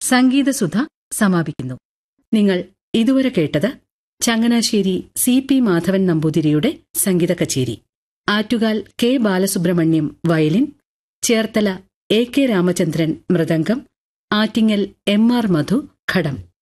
സംഗീതസുധ സമാപിക്കുന്നു. നിങ്ങൾ ഇതുവരെ കേട്ടത് ചങ്ങനാശ്ശേരി CP മാധവൻ നമ്പൂതിരിയുടെ സംഗീത കച്ചേരി. Attukal K Balasubrahmanyam violin, Cherthala AK Ramachandran mridangam, Attingal MR മധു ഘടം.